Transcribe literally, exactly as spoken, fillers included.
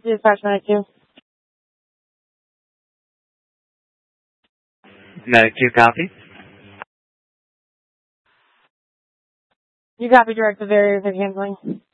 Dispatch Medic two. Medic two, copy. You copy direct to Barrier for canceling.